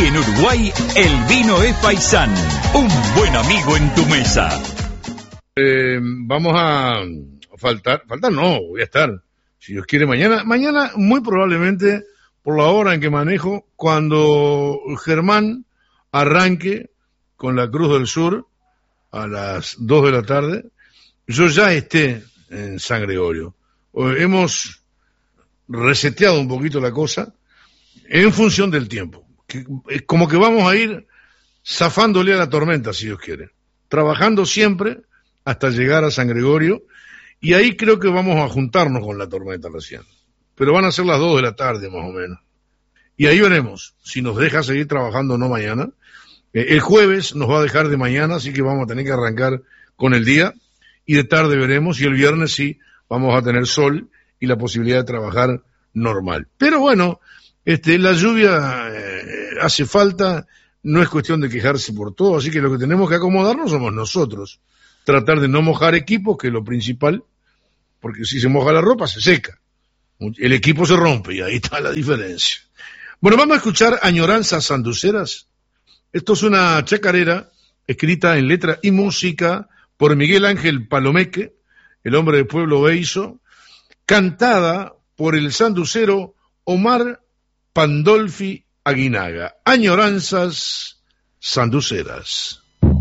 Y en Uruguay, el vino es Paisán, un buen amigo en tu mesa. Vamos a faltar no, voy a estar, si Dios quiere, mañana muy probablemente por la hora en que manejo, cuando Germán arranque con la Cruz del Sur a las 2 de la tarde, yo ya esté en San Gregorio. Hemos reseteado un poquito la cosa en función del tiempo. Como que vamos a ir zafándole a la tormenta, si Dios quiere. Trabajando siempre hasta llegar a San Gregorio, y ahí creo que vamos a juntarnos con la tormenta recién. Pero van a ser las 2 de la tarde, más o menos. Y ahí veremos si nos deja seguir trabajando o no mañana. El jueves nos va a dejar de mañana, así que vamos a tener que arrancar con el día, y de tarde veremos, y el viernes sí vamos a tener sol y la posibilidad de trabajar normal. Pero bueno, la lluvia hace falta, no es cuestión de quejarse por todo, así que lo que tenemos que acomodarnos somos nosotros. Tratar de no mojar equipos, que es lo principal, porque si se moja la ropa se seca. El equipo se rompe y ahí está la diferencia. Bueno, vamos a escuchar Añoranzas Sanduceras. Esto es una chacarera escrita en letra y música por Miguel Ángel Palomeque, el hombre de Pueblo Beizo, cantada por el sanducero Omar Pandolfi Aguinaga. Añoranzas Sanduceras.